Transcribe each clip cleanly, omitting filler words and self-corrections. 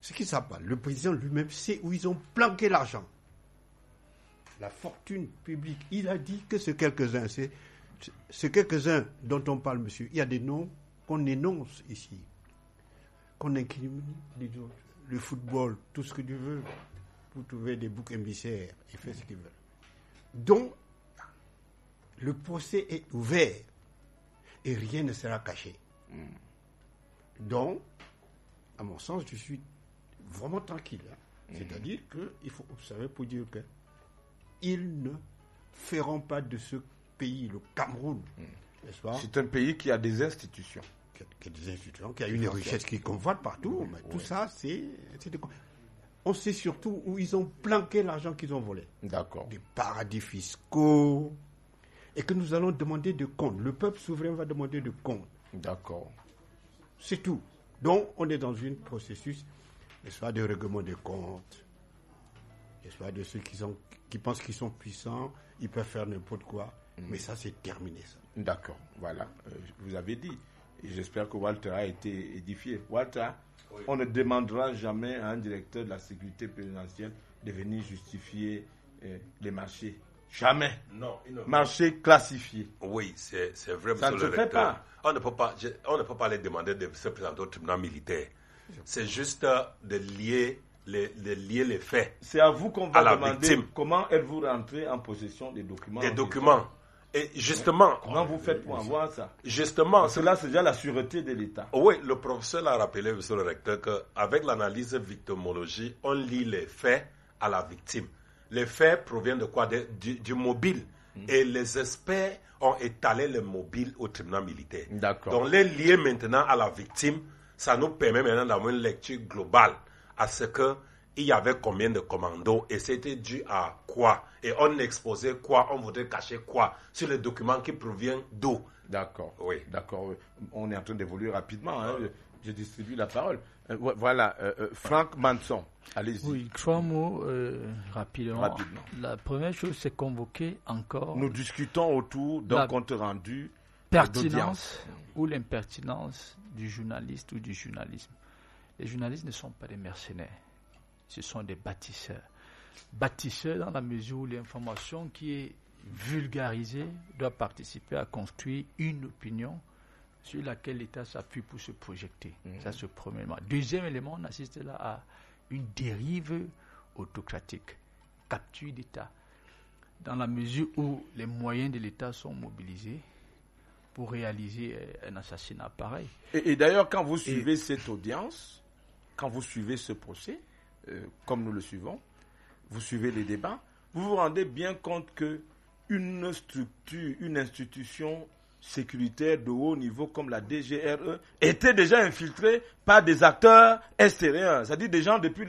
Ce qui s'appelle, le président lui-même sait où ils ont planqué l'argent. La fortune publique, il a dit que ce quelques-uns, c'est quelques-uns dont on parle, monsieur. Il y a des noms qu'on énonce ici, qu'on incrimine les autres. Le football, tout ce que tu veux, pour trouver des boucs émissaires, ils font ce qu'ils veulent. Donc, le procès est ouvert et rien ne sera caché. Donc, à mon sens, je suis vraiment tranquille. C'est-à-dire qu'il faut observer pour dire que ils ne feront pas de ce pays, le Cameroun, n'est-ce pas? C'est un pays qui a des institutions. Qui a une richesse qui convoite partout. Mais tout ça, c'est on sait surtout où ils ont planqué l'argent qu'ils ont volé. D'accord. Des paradis fiscaux. Et que nous allons demander de compte. Le peuple souverain va demander de compte. D'accord. C'est tout. Donc, on est dans un processus, n'est-ce pas, de règlement des comptes. N'est-ce pas, de ceux qui pensent qu'ils sont puissants, ils peuvent faire n'importe quoi. Mais ça, c'est terminé, ça. D'accord. Voilà. Vous avez dit. Et j'espère que Walter a été édifié. Walter, on ne demandera jamais à un directeur de la sécurité présidentielle de venir justifier les marchés. Jamais. Non. Marché classifié. Oui, c'est vrai, Ça ne se fait pas. On ne peut pas les demander de se présenter au tribunal militaire. C'est juste de lier les faits. C'est à vous qu'on va à la demander victime. Comment êtes-vous rentré en possession des documents. Des documents. Et justement... Comment vous faites pour avoir ça? Justement... Parce que là, c'est déjà la sûreté de l'État. Oui, le professeur l'a rappelé, monsieur le recteur, qu'avec l'analyse victimologie, on lit les faits à la victime. Les faits proviennent de quoi? Du mobile. Et les experts ont étalé le mobile au tribunal militaire. D'accord. Donc, les lier maintenant à la victime, ça nous permet maintenant d'avoir une lecture globale à ce que il y avait combien de commandos et c'était dû à quoi. Et on exposait quoi, on voudrait cacher quoi sur les documents qui proviennent d'où. D'accord. Oui. D'accord. On est en train d'évoluer rapidement. Je distribue la parole. Voilà. Franck Manson, allez-y. Oui, 3 mots rapidement. Rapidement. La première chose, c'est convoquer encore Nous discutons autour d'un La compte rendu pertinence ou l'impertinence du journaliste ou du journalisme. Les journalistes ne sont pas des mercenaires. Ce sont des bâtisseurs. Bâtisseurs dans la mesure où l'information qui est vulgarisée doit participer à construire une opinion sur laquelle l'État s'appuie pour se projeter. Ça, c'est le premier élément. Deuxième élément, on assiste là à une dérive autocratique, capture d'État, dans la mesure où les moyens de l'État sont mobilisés pour réaliser un assassinat pareil. Et d'ailleurs, quand vous suivez cette audience, quand vous suivez ce procès, comme nous le suivons, vous suivez les débats, vous vous rendez bien compte que une structure, une institution sécuritaire de haut niveau comme la DGRE était déjà infiltrée par des acteurs extérieurs, c'est-à-dire des gens depuis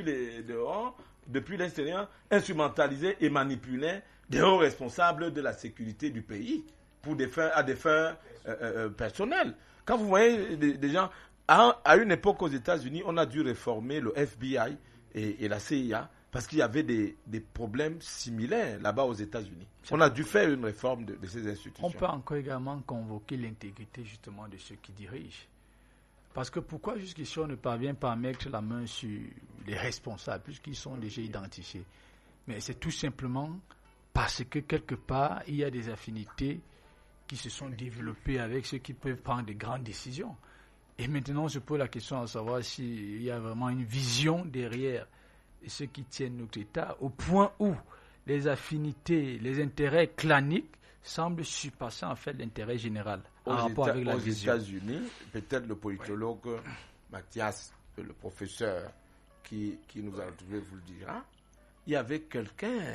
l'extérieur, instrumentalisaient et manipulaient des hauts responsables de la sécurité du pays à des fins personnelles. Quand vous voyez des gens... À une époque aux États-Unis, on a dû réformer le FBI et la CIA parce qu'il y avait des problèmes similaires là-bas aux États-Unis. On a dû faire une réforme de ces institutions. On peut encore également convoquer l'intégrité justement de ceux qui dirigent. Parce que pourquoi jusqu'ici on ne parvient pas à mettre la main sur les responsables puisqu'ils sont déjà identifiés? Mais c'est tout simplement parce que quelque part il y a des affinités qui se sont développées avec ceux qui peuvent prendre des grandes décisions. Et maintenant, on se pose la question à savoir s'il y a vraiment une vision derrière ceux qui tiennent notre État, au point où les affinités, les intérêts claniques semblent surpasser en fait l'intérêt général en rapport avec la vision. Aux États-Unis, peut-être le politologue Mathias, le professeur qui nous a retrouvés, vous le dira, il y avait quelqu'un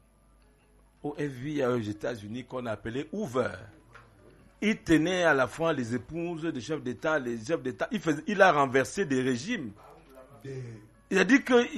au FBI aux États-Unis qu'on appelait Hoover. Il tenait à la fois les épouses des chefs d'État, les chefs d'État. Il a renversé des régimes. Il a dit que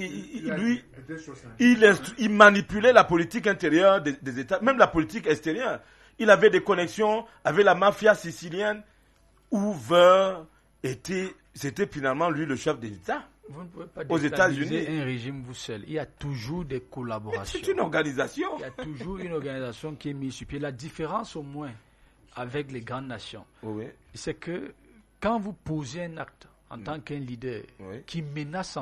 il manipulait la politique intérieure des États, même la politique extérieure. Il avait des connexions avec la mafia sicilienne. Hoover c'était finalement lui le chef des États. Vous ne pouvez pas aux États-Unis. Un régime vous seul. Il y a toujours des collaborations. C'est une organisation. Il y a toujours une organisation qui est mise sur pied. La différence au moins avec les grandes nations, c'est que quand vous posez un acte en tant qu'un leader qui menace